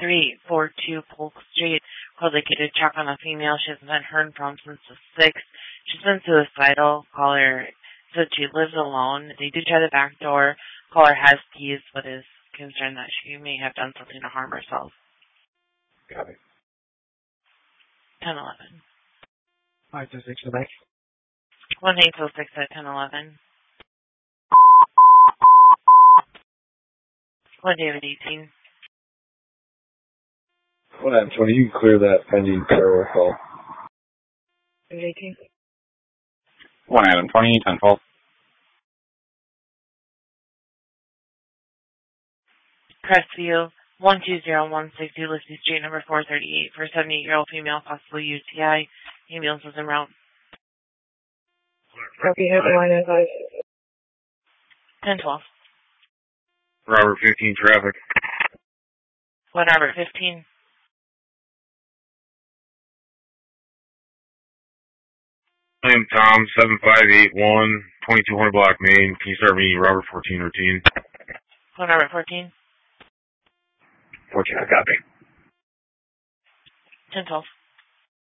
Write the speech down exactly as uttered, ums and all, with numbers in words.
three eight four two Polk Street. Called to get a check on a female she hasn't been heard from since the sixth. She's been suicidal. Caller said she lives alone. They did try the back door. Caller has keys, but is concerned that she may have done something to harm herself. Got it. ten eleven. five two six the bank. one eight oh six at ten eleven. one David eighteen. one Adam twenty, you can clear that pending terror call. David eighteen. one Adam twenty, ten twelve. Crestview, one two zero one six Ulysses Street, number four thirty-eight, for a seventy-eight-year-old female, possibly U T I. Ambulance is en route. Copy, hit line advice. ten twelve. Robert fifteen, traffic. one Robert fifteen. I am Tom, seven five eight one, twenty-two hundred block Main. Can you start me Robert fourteen routine? one Robert fourteen. fourteen, I copy. ten twelve.